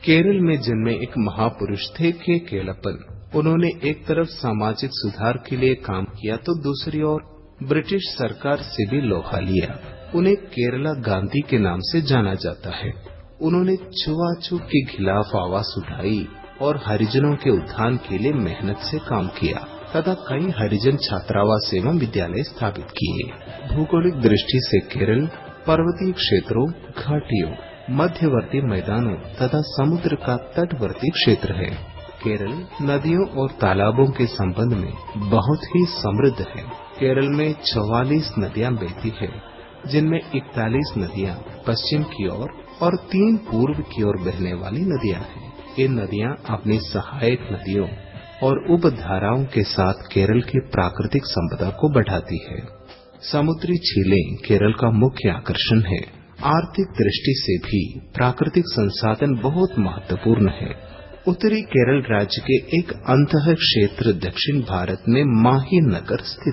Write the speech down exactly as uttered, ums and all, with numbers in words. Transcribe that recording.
केरल में जन्मे एक महापुरुष थे के केलप्पन। उन्होंने एक तरफ सामाजिक सुधार के लिए काम किया तो दूसरी ओर ब्रिटिश सरकार से भी लोहा लिया। उन्हें केरला गांधी के नाम से जाना जाता है। उन्होंने छुआछूत के खिलाफ आवाज उठाई और हरिजनों के उत्थान के लिए मेहनत से काम किया तथा कई हरिजन छात्रावास एवं विद्यालय स्थापित किए। भौगोलिक दृष्टि से केरल पर्वतीय क्षेत्रों, घाटियों, मध्यवर्ती मैदानों तथा समुद्र का तटवर्ती क्षेत्र है। केरल नदियों और तालाबों के संबंध में बहुत ही समृद्ध है। केरल में चौवालीस नदियां बहती है, जिनमें इकतालीस नदियां पश्चिम की ओर और तीन पूर्व की ओर बहने वाली नदियां हैं। ये नदियां अपनी सहायक नदियों और उपधाराओं के साथ केरल की प्राकृतिक संपदा को बढ़ाती है। समुद्री झीलें केरल का मुख्य आकर्षण है। आर्थिक दृष्टि से भी प्राकृतिक संसाधन बहुत महत्वपूर्ण है। उत्तरी केरल राज्य के एक अंतः क्षेत्र दक्षिण भारत में माही नगर स्थित